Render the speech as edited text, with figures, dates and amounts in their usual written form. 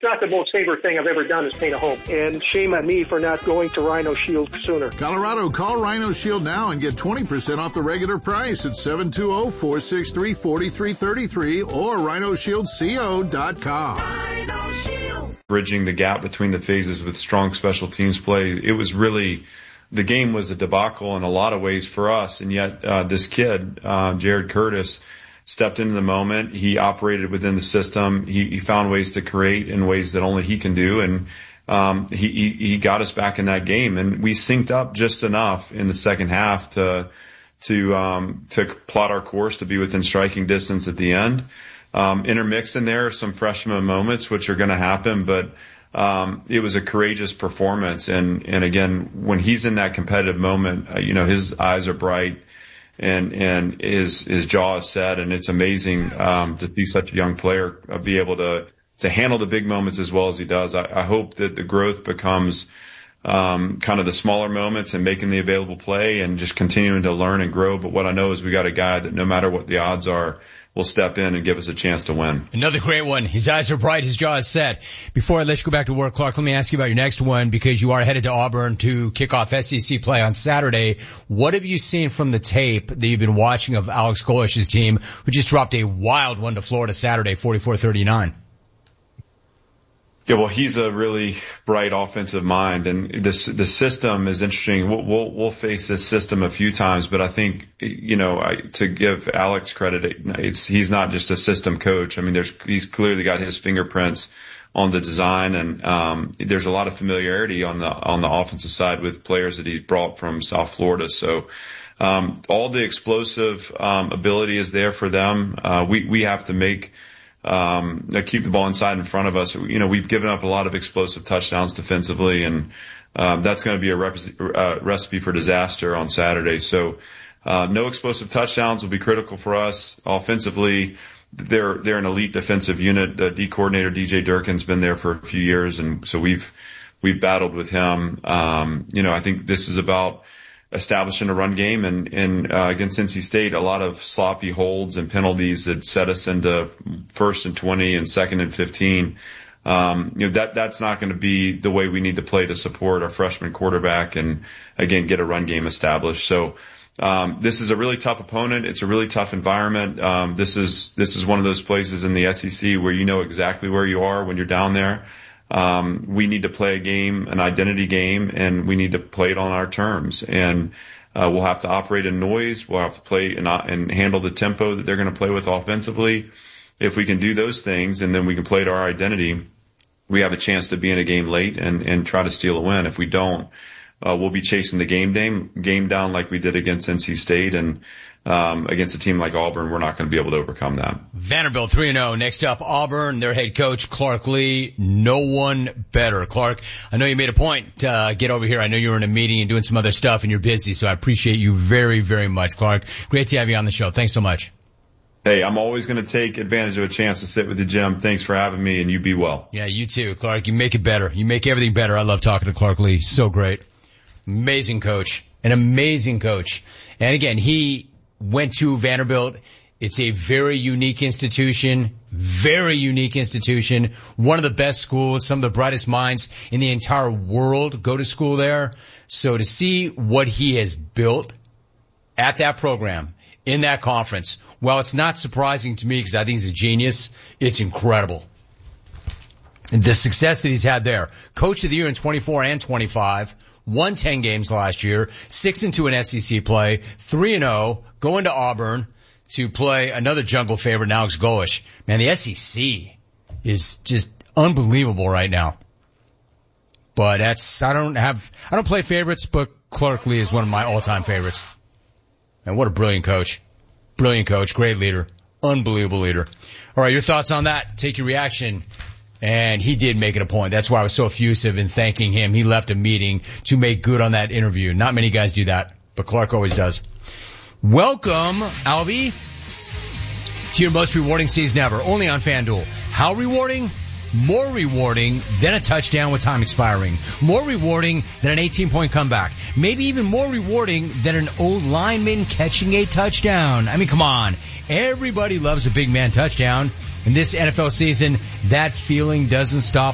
not the most favorite thing I've ever done is paint a home. And shame on me for not going to Rhino Shield sooner. Colorado, call Rhino Shield now and get 20% off the regular price at 720-463-4333 or rhinoshieldco.com. Rhino Shield. Bridging the gap between the phases with strong special teams play, it was really, the game was a debacle in a lot of ways for us. And yet, this kid, Jared Curtis, stepped into the moment. He operated within the system. He found ways to create in ways that only he can do. And, he got us back in that game. And we synced up just enough in the second half to plot our course to be within striking distance at the end. Intermixed in there are some freshman moments, which are going to happen, but, it was a courageous performance. And again, when he's in that competitive moment, his eyes are bright. And his jaw is set, and it's amazing to see such a young player be able to handle the big moments as well as he does. I hope that the growth becomes kind of the smaller moments and making the available play and just continuing to learn and grow. But what I know is we got a guy that no matter what the odds are, will step in and give us a chance to win. Another great one. His eyes are bright. His jaw is set. Before I let you go back to work, Clark, let me ask you about your next one because you are headed to Auburn to kick off SEC play on Saturday. What have you seen from the tape that you've been watching of Alex Golish's team, who just dropped a wild one to Florida Saturday, 44-39? Yeah, well, he's a really bright offensive mind, and the system is interesting. We'll face this system a few times, but I think, to give Alex credit, he's not just a system coach. I mean, he's clearly got his fingerprints on the design, and there's a lot of familiarity on the offensive side with players that he's brought from South Florida. So all the explosive ability is there for them. We have to keep the ball inside in front of us. We've given up a lot of explosive touchdowns defensively, and that's going to be a recipe for disaster on Saturday. So no explosive touchdowns will be critical for us. Offensively, they're an elite defensive unit. The D coordinator, DJ Durkin's been there for a few years, and so we've battled with him. I think this is about establishing a run game, and against NC State, a lot of sloppy holds and penalties that set us into 1st and 20 and 2nd and 15. That's not going to be the way we need to play to support our freshman quarterback and again get a run game established. So this is a really tough opponent. It's a really tough environment. This is one of those places in the SEC where you know exactly where you are when you're down there. We need to play a game, an identity game, and we need to play it on our terms. And we'll have to operate in noise. We'll have to play and handle the tempo that they're going to play with offensively. If we can do those things and then we can play to our identity, we have a chance to be in a game late and try to steal a win. If we don't, we'll be chasing the game down like we did against NC State, and against a team like Auburn, we're not going to be able to overcome that. Vanderbilt 3-0. Next up, Auburn, their head coach, Clark Lea. No one better. Clark, I know you made a point to get over here. I know you were in a meeting and doing some other stuff and you're busy, so I appreciate you very, very much, Clark. Great to have you on the show. Thanks so much. Hey, I'm always going to take advantage of a chance to sit with you, Jim. Thanks for having me, and you be well. Yeah, you too, Clark. You make it better. You make everything better. I love talking to Clark Lea. So great. Amazing coach. An amazing coach. And again, he went to Vanderbilt. It's a very unique institution. One of the best schools. Some of the brightest minds in the entire world go to school there. So to see what he has built at that program, in that conference, well, it's not surprising to me because I think he's a genius. It's incredible. And the success that he's had there. Coach of the year in 24 and 25. Won 10 games last year. 6-2 in SEC play. 3-0. Going to Auburn to play another jungle favorite, Alex Golish. Man, the SEC is just unbelievable right now. But I don't play favorites, but Clark Lea is one of my all-time favorites. And what a brilliant coach. Brilliant coach. Great leader. Unbelievable leader. All right, your thoughts on that. Take your reaction. And he did make it a point. That's why I was so effusive in thanking him. He left a meeting to make good on that interview. Not many guys do that, but Clark always does. Welcome, Albie, to your most rewarding season ever, only on FanDuel. How rewarding? More rewarding than a touchdown with time expiring. More rewarding than an 18-point comeback. Maybe even more rewarding than an old lineman catching a touchdown. I mean, come on. Everybody loves a big man touchdown. In this NFL season, that feeling doesn't stop